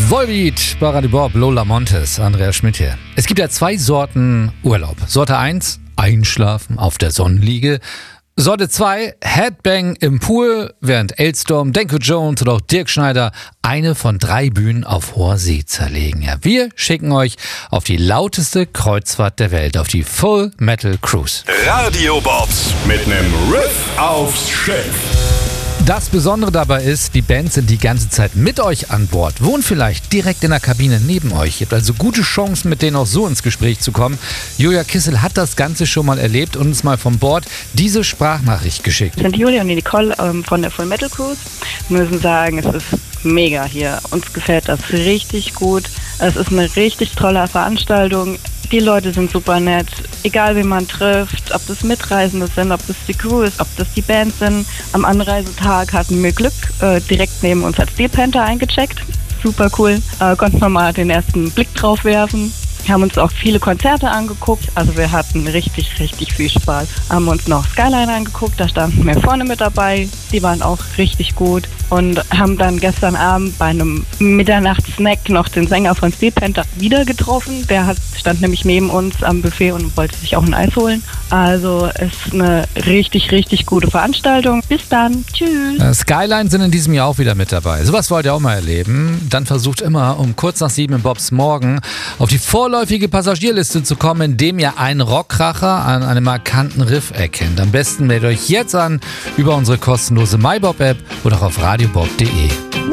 Volbeat, bei Radio Bob, Lola Montes, Andreas Schmidt hier. Es gibt ja 2 Sorten Urlaub. Sorte 1, einschlafen auf der Sonnenliege. Sorte 2, Headbang im Pool, während Elstorm, Danko Jones oder auch Dirk Schneider eine von 3 Bühnen auf hoher See zerlegen. Ja, wir schicken euch auf die lauteste Kreuzfahrt der Welt, auf die Full Metal Cruise. Radio Bobs mit nem Riff aufs Schiff. Das Besondere dabei ist, die Bands sind die ganze Zeit mit euch an Bord, wohnen vielleicht direkt in der Kabine neben euch. Ihr habt also gute Chancen, mit denen auch so ins Gespräch zu kommen. Julia Kissel hat das Ganze schon mal erlebt und uns mal von Bord diese Sprachnachricht geschickt. Wir sind Julia und die Nicole von der Full Metal Cruise. Wir müssen sagen, es ist mega hier. Uns gefällt das richtig gut. Es ist eine richtig tolle Veranstaltung. Die Leute sind super nett, egal wen man trifft, ob das Mitreisende sind, ob das die Crew ist, ob das die Bands sind. Am Anreisetag hatten wir Glück, direkt neben uns hat Steel Panther eingecheckt. Super cool, konnten wir mal den ersten Blick drauf werfen. Wir haben uns auch viele Konzerte angeguckt, also wir hatten richtig viel Spaß. Haben uns noch Skyline angeguckt, da standen wir vorne mit dabei, die waren auch richtig gut. Und haben dann gestern Abend bei einem Mitternachtssnack noch den Sänger von Steel Panther wieder getroffen. Der stand nämlich neben uns am Buffet und wollte sich auch ein Eis holen. Also ist eine richtig gute Veranstaltung. Bis dann, tschüss. Skyline sind in diesem Jahr auch wieder mit dabei. Sowas wollt ihr auch mal erleben. Dann versucht immer um kurz nach 7 in Bobs Morgen auf die vorläufige Passagierliste zu kommen, indem ihr einen Rockkracher an einem markanten Riff erkennt. Am besten meldet euch jetzt an über unsere kostenlose MyBob-App oder auch auf radiobob.de.